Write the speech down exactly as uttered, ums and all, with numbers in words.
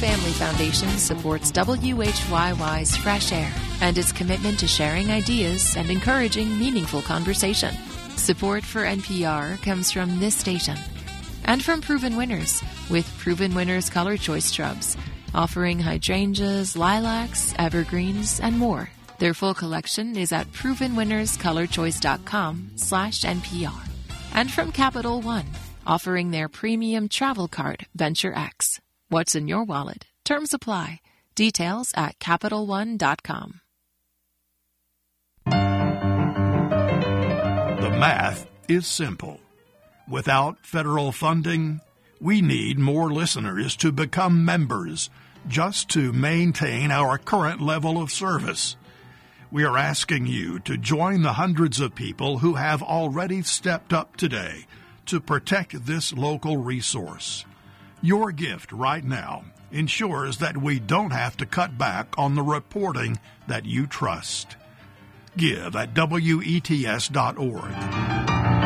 Family Foundation supports W H Y Y's Fresh Air and its commitment to sharing ideas and encouraging meaningful conversation. Support for N P R comes from this station and from Proven Winners with Proven Winners Color Choice Shrubs, offering hydrangeas, lilacs, evergreens, and more. Their full collection is at proven winners color choice dot com slash N P R. And from Capital One, offering their premium travel card, Venture X. What's in your wallet? Terms apply. Details at capital one dot com. The math is simple. Without federal funding, we need more listeners to become members just to maintain our current level of service. We are asking you to join the hundreds of people who have already stepped up today to protect this local resource. Your gift right now ensures that we don't have to cut back on the reporting that you trust. Give at W E T S dot org.